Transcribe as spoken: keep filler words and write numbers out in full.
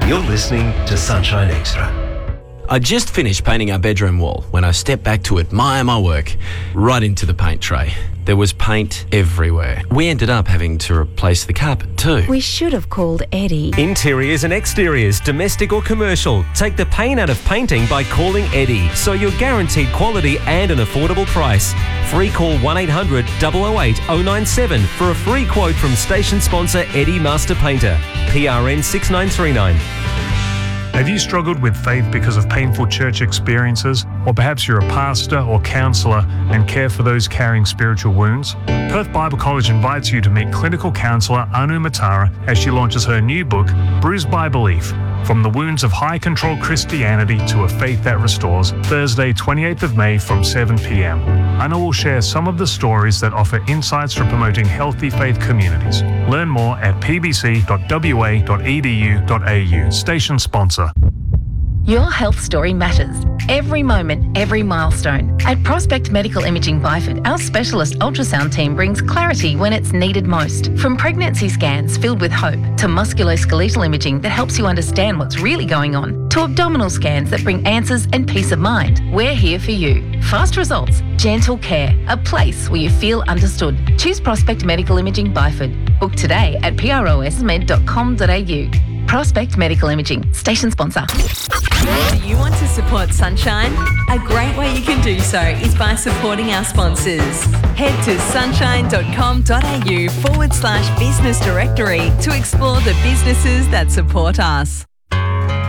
You're listening to Sunshine Extra. I just finished painting our bedroom wall when I stepped back to admire my work, right into the paint tray. There was paint everywhere. We ended up having to replace the carpet too. We should have called Eddie. Interiors and exteriors, domestic or commercial. Take the pain out of painting by calling Eddie, so you're guaranteed quality and an affordable price. Free call one eight hundred, double oh eight, oh nine seven for a free quote from station sponsor Eddie Master Painter. P R N six nine three nine. Have you struggled with faith because of painful church experiences? Or perhaps you're a pastor or counsellor and care for those carrying spiritual wounds? Perth Bible College invites you to meet clinical counsellor Anu Matara as she launches her new book, Bruised by Belief, From the Wounds of High Control Christianity to a Faith That Restores, Thursday, twenty-eighth of May from seven p.m. Anu will share some of the stories that offer insights for promoting healthy faith communities. Learn more at p b c dot w a dot e d u dot a u. Station sponsor. Your health story matters. Every moment, every milestone. At Prospect Medical Imaging Byford, our specialist ultrasound team brings clarity when it's needed most. From pregnancy scans filled with hope, to musculoskeletal imaging that helps you understand what's really going on, to abdominal scans that bring answers and peace of mind, we're here for you. Fast results, gentle care, a place where you feel understood. Choose Prospect Medical Imaging Byford. Book today at prosmed dot com dot a u. Prospect Medical Imaging, station sponsor. Do you want to support Sunshine? A great way you can do so is by supporting our sponsors. Head to sunshine dot com dot a u forward slash business directory to explore the businesses that support us.